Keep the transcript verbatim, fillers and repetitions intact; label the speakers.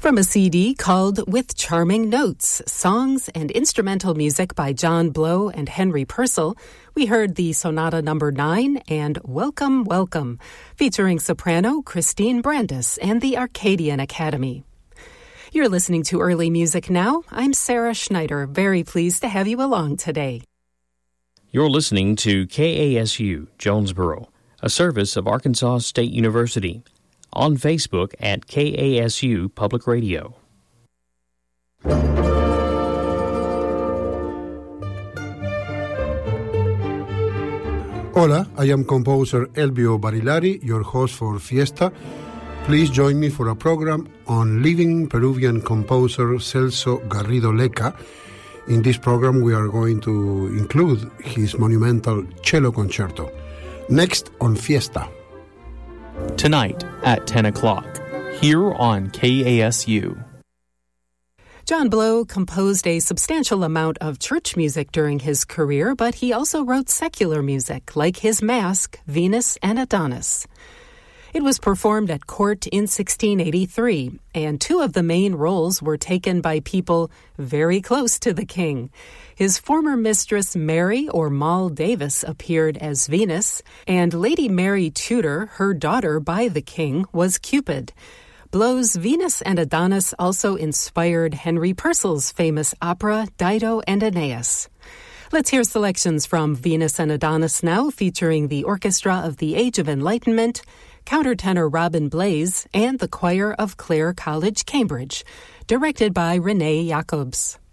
Speaker 1: From a C D called With Charming Notes, Songs and Instrumental Music by John Blow and Henry Purcell, we heard the Sonata Number nine and Welcome, Welcome, featuring soprano Christine Brandis and the Arcadian Academy. You're listening to Early Music Now. I'm Sarah Schneider, very pleased to have you along today.
Speaker 2: You're listening to K A S U Jonesboro, a service of Arkansas State University. On Facebook at K A S U Public Radio.
Speaker 3: Hola, I am composer Elvio Barilari, your host for Fiesta. Please join me for a program on living Peruvian composer Celso Garrido Leca. In this program, we are going to include his monumental cello concerto. Next on Fiesta.
Speaker 4: Tonight at ten o'clock, here on K A S U.
Speaker 1: John Blow composed a substantial amount of church music during his career, but he also wrote secular music, like his Masque, Venus and Adonis. It was performed at court in sixteen eighty-three, and two of the main roles were taken by people very close to the king. His former mistress Mary, or Moll Davis, appeared as Venus, and Lady Mary Tudor, her daughter by the king, was Cupid. Blow's Venus and Adonis also inspired Henry Purcell's famous opera Dido and Aeneas. Let's hear selections from Venus and Adonis now, featuring the Orchestra of the Age of Enlightenment, countertenor Robin Blaze, and the choir of Clare College, Cambridge, directed by Renee Jacobs.